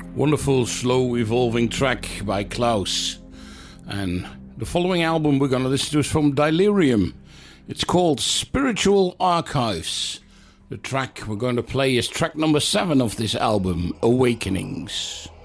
Wonderful, slow, evolving track by Klaus. And the following album we're going to listen to is from Delirium. It's called Spiritual Archives. The track we're going to play is track number 7 of this album, Awakenings.